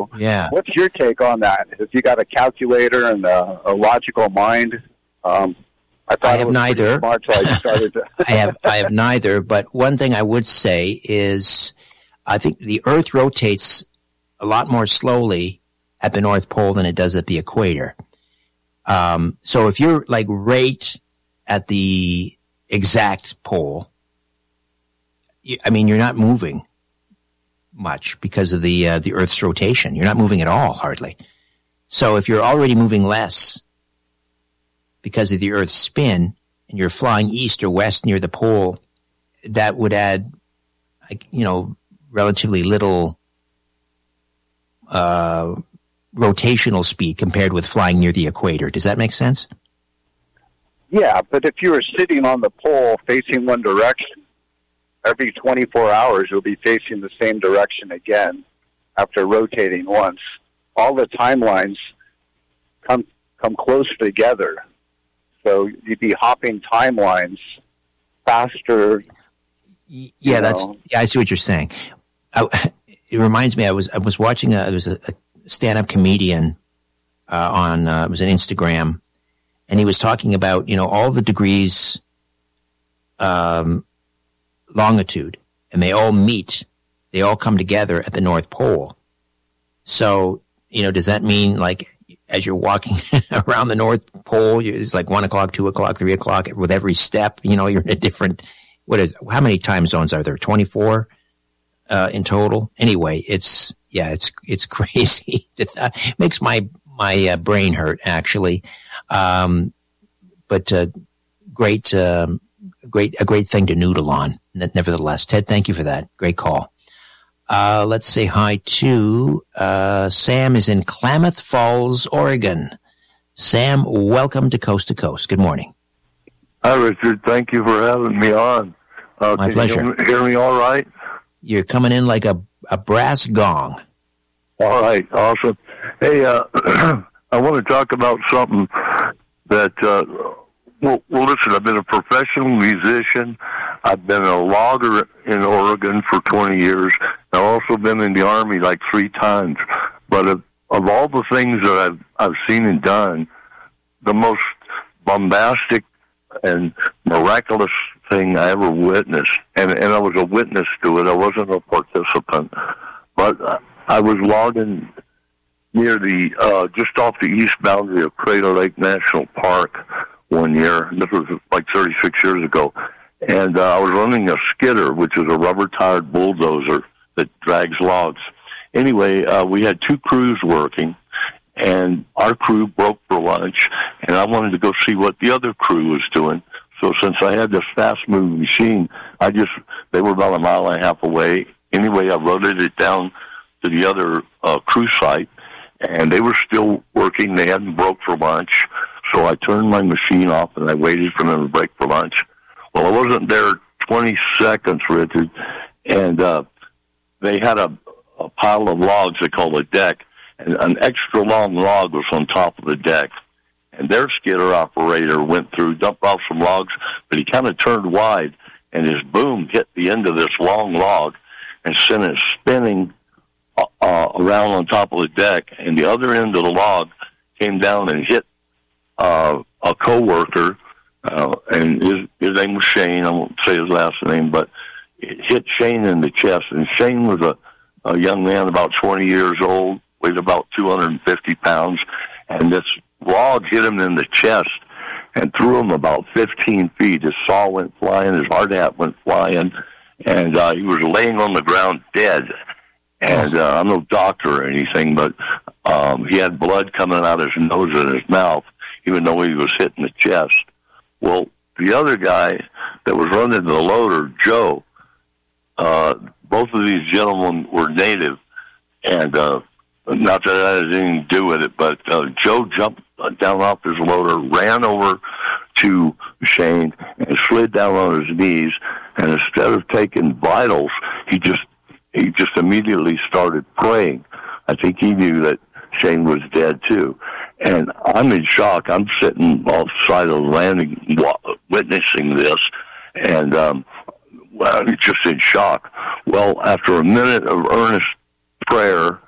Yeah. What's your take on that? If you got a calculator and a logical mind, I have neither. Smart, so I started to I have neither. But one thing I would say is, I think the Earth rotates a lot more slowly at the North Pole than it does at the equator. So if you're like right at the exact pole, you're not moving much because of the Earth's rotation. You're not moving at all, hardly. So if you're already moving less because of the Earth's spin, and you're flying east or west near the pole, that would add, relatively little rotational speed compared with flying near the equator. Does that make sense? Yeah, but if you were sitting on the pole facing one direction, every 24 hours you'll be facing the same direction again after rotating once. All the timelines come close together. So you'd be hopping timelines faster. Yeah, I see what you're saying. It reminds me, I was watching there was a stand-up comedian on it was an Instagram, and he was talking about all the degrees longitude, and they all come together at the North Pole. So does that mean like as you're walking around the North Pole, it's like 1 o'clock, 2 o'clock, 3 o'clock with every step? You're in a different. How many time zones are there? 24 in total. Anyway, it's crazy. It makes my brain hurt actually. But a great thing to noodle on. Nevertheless, Ted, thank you for that. Great call. Let's say hi to Sam is in Klamath Falls, Oregon. Sam, welcome to Coast. Good morning. Hi, Richard. Thank you for having me on. My pleasure. Can you hear me all right? You're coming in like a brass gong. All right. Awesome. Hey, I want to talk about something that, well, listen, I've been a professional musician. I've been a logger in Oregon for 20 years. I've also been in the Army like 3 times. But of all the things that I've seen and done, the most bombastic and miraculous thing I ever witnessed, and I was a witness to it, I wasn't a participant, but I was logging near the, just off the east boundary of Crater Lake National Park one year. This was like 36 years ago. And I was running a skidder, which is a rubber-tired bulldozer that drags logs. Anyway, we had 2 crews working, and our crew broke for lunch, and I wanted to go see what the other crew was doing. So since I had this fast-moving machine, they were about 1.5 miles away. Anyway, I loaded it down to the other crew site, and they were still working. They hadn't broke for lunch. So I turned my machine off, and I waited for them to break for lunch. Well, I wasn't there 20 seconds, Richard, and they had a pile of logs they call a deck, and an extra long log was on top of the deck. And their skidder operator went through, dumped off some logs, but he kind of turned wide, and his boom hit the end of this long log and sent it spinning around on top of the deck, and the other end of the log came down and hit a coworker, and his name was Shane. I won't say his last name, but it hit Shane in the chest, and Shane was a young man about 20 years old, weighed about 250 pounds, and this log hit him in the chest and threw him about 15 feet. His saw went flying, his hard hat went flying, and he was laying on the ground dead. And I'm no doctor or anything, but he had blood coming out of his nose and his mouth, even though he was hit in the chest. Well, the other guy that was running the loader, Joe, both of these gentlemen were native, and not that that has anything to do with it, but Joe jumped down off his loader, ran over to Shane, and slid down on his knees, and instead of taking vitals, he just immediately started praying. I think he knew that Shane was dead too. And I'm in shock. I'm sitting off the side of the landing witnessing this, and just in shock. Well, after a minute of earnest prayer